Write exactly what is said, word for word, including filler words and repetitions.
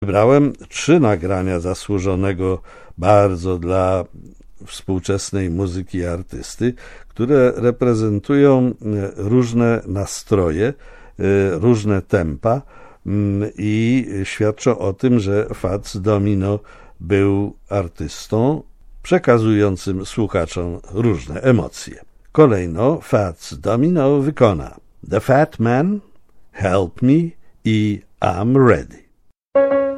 Wybrałem trzy nagrania zasłużonego bardzo dla współczesnej muzyki i artysty, które reprezentują różne nastroje, różne tempa i świadczą o tym, że Fats Domino był artystą przekazującym słuchaczom różne emocje. Kolejno Fats Domino wykona The Fat Man, Help Me i I'm Ready.